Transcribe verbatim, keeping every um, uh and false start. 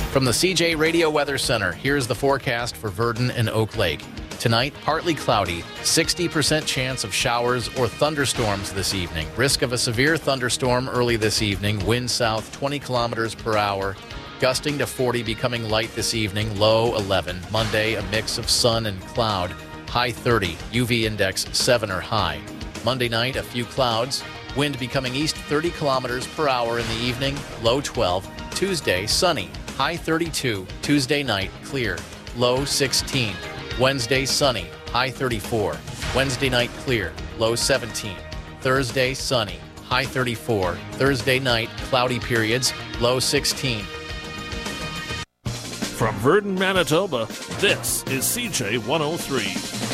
From the C J Radio Weather Center, here's the forecast for Verdon and Oak Lake. Tonight, partly cloudy, sixty percent chance of showers or thunderstorms this evening. Risk of a severe thunderstorm early this evening, wind south twenty kilometers per hour, gusting to forty, becoming light this evening, low eleven. Monday, a mix of sun and cloud, high thirty, U V index seven or high. Monday night, a few clouds, wind becoming east thirty kilometers per hour in the evening, low twelve. Tuesday, sunny, high thirty-two. Tuesday night, clear, low sixteen. Wednesday, sunny, high thirty-four. Wednesday night, clear, low seventeen. Thursday, sunny, high thirty-four. Thursday night, cloudy periods, low sixteen. From Verdon, Manitoba, this is C J one oh three.